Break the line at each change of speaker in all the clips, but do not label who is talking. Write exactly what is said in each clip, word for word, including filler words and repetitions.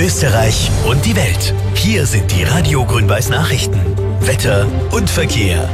Österreich und die Welt. Hier sind die Radio Grün-Weiß Nachrichten. Wetter und Verkehr.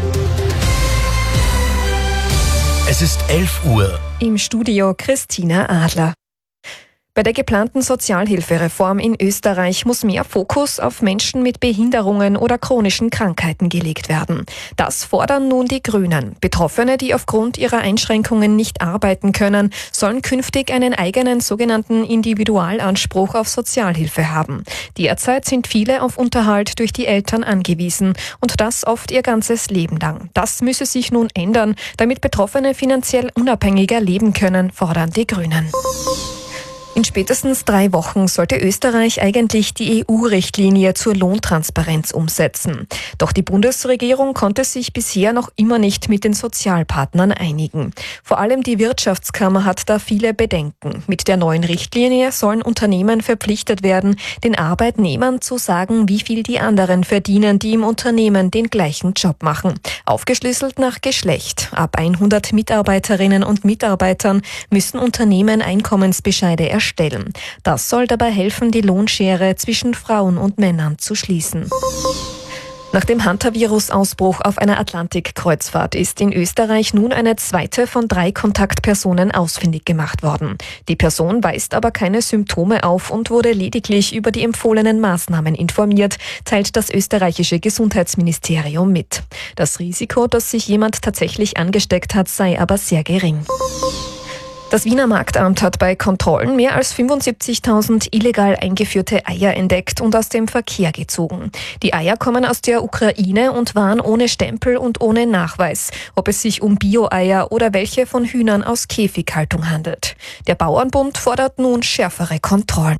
Es ist elf Uhr.
Im Studio Christina Adler. Bei der geplanten Sozialhilfereform in Österreich muss mehr Fokus auf Menschen mit Behinderungen oder chronischen Krankheiten gelegt werden. Das fordern nun die Grünen. Betroffene, die aufgrund ihrer Einschränkungen nicht arbeiten können, sollen künftig einen eigenen sogenannten Individualanspruch auf Sozialhilfe haben. Derzeit sind viele auf Unterhalt durch die Eltern angewiesen und das oft ihr ganzes Leben lang. Das müsse sich nun ändern, damit Betroffene finanziell unabhängiger leben können, fordern die Grünen. In spätestens drei Wochen sollte Österreich eigentlich die E U-Richtlinie zur Lohntransparenz umsetzen. Doch die Bundesregierung konnte sich bisher noch immer nicht mit den Sozialpartnern einigen. Vor allem die Wirtschaftskammer hat da viele Bedenken. Mit der neuen Richtlinie sollen Unternehmen verpflichtet werden, den Arbeitnehmern zu sagen, wie viel die anderen verdienen, die im Unternehmen den gleichen Job machen. Aufgeschlüsselt nach Geschlecht. Ab hundert Mitarbeiterinnen und Mitarbeitern müssen Unternehmen Einkommensbescheide erstellen. Stellen. Das soll dabei helfen, die Lohnschere zwischen Frauen und Männern zu schließen. Nach dem Hantavirus-Ausbruch auf einer Atlantikkreuzfahrt ist in Österreich nun eine zweite von drei Kontaktpersonen ausfindig gemacht worden. Die Person weist aber keine Symptome auf und wurde lediglich über die empfohlenen Maßnahmen informiert, teilt das österreichische Gesundheitsministerium mit. Das Risiko, dass sich jemand tatsächlich angesteckt hat, sei aber sehr gering. Das Wiener Marktamt hat bei Kontrollen mehr als fünfundsiebzigtausend illegal eingeführte Eier entdeckt und aus dem Verkehr gezogen. Die Eier kommen aus der Ukraine und waren ohne Stempel und ohne Nachweis, ob es sich um Bio-Eier oder welche von Hühnern aus Käfighaltung handelt. Der Bauernbund fordert nun schärfere Kontrollen.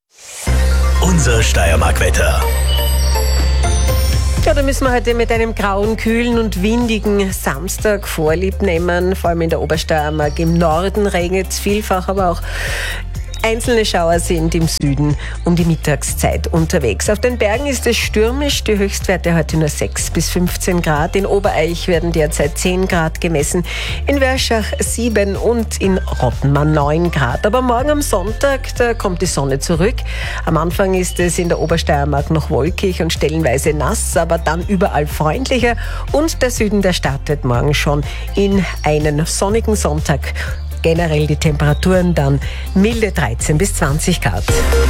Unser Steiermark-Wetter.
Ja, da müssen wir heute mit einem grauen, kühlen und windigen Samstag Vorlieb nehmen. Vor allem in der Obersteiermark. Im Norden regnet es vielfach, aber auch einzelne Schauer sind im Süden um die Mittagszeit unterwegs. Auf den Bergen ist es stürmisch, die Höchstwerte heute nur sechs bis fünfzehn Grad. In Obereich werden derzeit zehn Grad gemessen, in Werschach sieben und in Rottenmann neun Grad. Aber morgen am Sonntag, da kommt die Sonne zurück. Am Anfang ist es in der Obersteiermark noch wolkig und stellenweise nass, aber dann überall freundlicher. Und der Süden, der startet morgen schon in einen sonnigen Sonntag. Generell die Temperaturen dann milde dreizehn bis zwanzig Grad.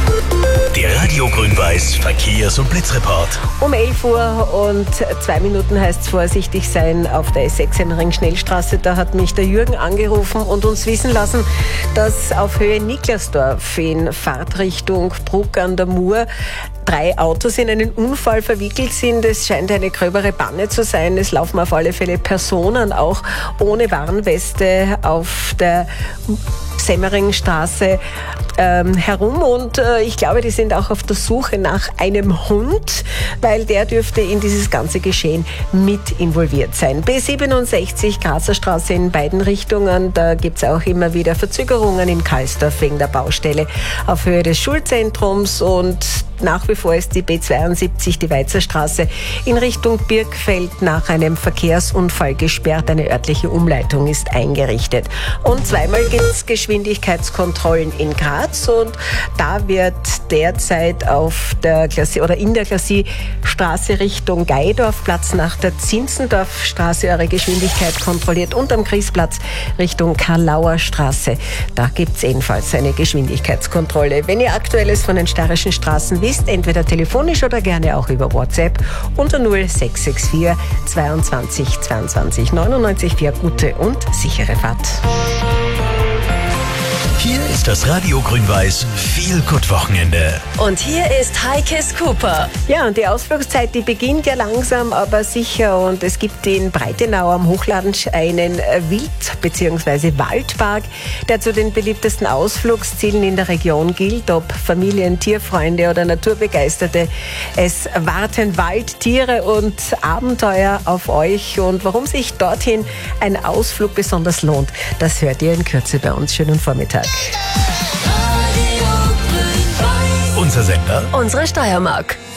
Der Radio Grün-Weiß Verkehrs- und Blitzreport.
Um elf Uhr und zwei Minuten heißt es vorsichtig sein auf der S sechs Ring-Schnellstraße. Da hat mich der Jürgen angerufen und uns wissen lassen, dass auf Höhe Niklasdorf in Fahrtrichtung Bruck an der Mur drei Autos in einen Unfall verwickelt sind. Es scheint eine gröbere Panne zu sein. Es laufen auf alle Fälle Personen auch ohne Warnweste auf der Semmeringstraße ähm, herum und äh, ich glaube, die sind auch auf der Suche nach einem Hund, weil der dürfte in dieses ganze Geschehen mit involviert sein. B siebenundsechzig Grazer Straße in beiden Richtungen, da gibt es auch immer wieder Verzögerungen in Karlsdorf wegen der Baustelle auf Höhe des Schulzentrums und nach wie vor ist die B zweiundsiebzig, die Weizerstraße, in Richtung Birkfeld nach einem Verkehrsunfall gesperrt. Eine örtliche Umleitung ist eingerichtet. Und zweimal gibt es Geschwindigkeitskontrollen in Graz und da wird derzeit auf der Klasse oder in der Klassie-Straße Richtung Gaidorfplatz nach der Zinzendorfstraße eure Geschwindigkeit kontrolliert und am Griesplatz Richtung Karlauer Straße. Da gibt es ebenfalls eine Geschwindigkeitskontrolle. Wenn ihr Aktuelles von den steirischen Straßen wisst, entweder telefonisch oder gerne auch über WhatsApp unter null sechs sechs vier zweiundzwanzig zweiundzwanzig neunundneunzig vier. Gute und sichere Fahrt.
Hier ist das Radio Grün-Weiß Feel-Good-Wochenende.
Und hier ist Heikes Cooper.
Ja, und die Ausflugszeit, die beginnt ja langsam, aber sicher. Und es gibt in Breitenau am Hochladensch einen Wild- bzw. Waldpark, der zu den beliebtesten Ausflugszielen in der Region gilt. Ob Familien, Tierfreunde oder Naturbegeisterte. Es warten Waldtiere und Abenteuer auf euch. Und warum sich dorthin ein Ausflug besonders lohnt, das hört ihr in Kürze bei uns. Schönen Vormittag.
Unser Sender.
Unsere Steiermark.